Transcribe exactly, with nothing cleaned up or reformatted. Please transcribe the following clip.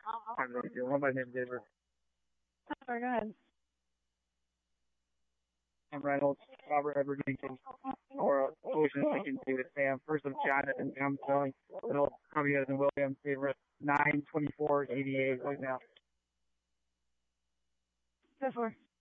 I'm really doing one by name David. Oh, go ahead. I'm Reynolds, Robert Edward Jenkins, or Ocean Lincoln David Sam, first of John and I'm selling little Javier and Williams favorite nine twenty four eighty eight right now. Go for